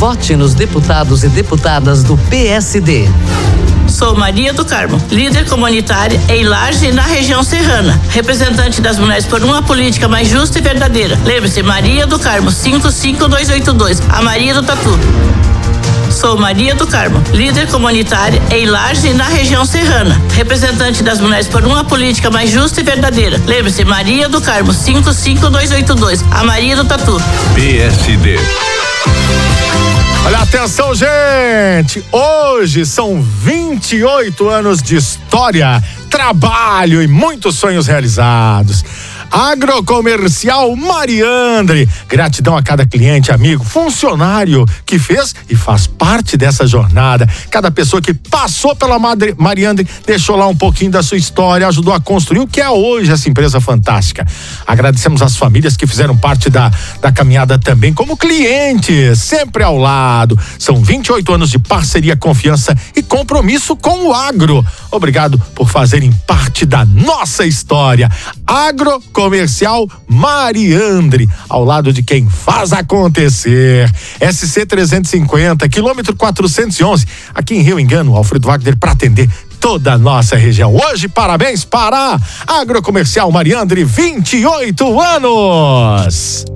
Vote nos deputados e deputadas do PSD. Sou Maria do Carmo, líder comunitária em Laje e na região serrana, representante das mulheres por uma política mais justa e verdadeira. Lembre-se, Maria do Carmo, 55282, a Maria do Tatu. Sou Maria do Carmo, líder comunitária em Laje e na região serrana, representante das mulheres por uma política mais justa e verdadeira. Lembre-se, Maria do Carmo, 55282, a Maria do Tatu. PSD. Olha, atenção, gente! Hoje são 28 anos de história, trabalho e muitos sonhos realizados. Agrocomercial Mariandre. Gratidão a cada cliente, amigo, funcionário que fez e faz parte dessa jornada. Cada pessoa que passou pela Mariandre deixou lá um pouquinho da sua história, ajudou a construir o que é hoje essa empresa fantástica. Agradecemos as famílias que fizeram parte da caminhada também como clientes, sempre ao lado. São 28 anos de parceria, confiança e compromisso com o agro. Obrigado por fazerem parte da nossa história. Agrocomercial Mariandre, ao lado de quem faz acontecer. SC 350, quilômetro 411, aqui em Rio Engano, Alfredo Wagner, para atender toda a nossa região. Hoje, parabéns para Agrocomercial Mariandre, 28 anos!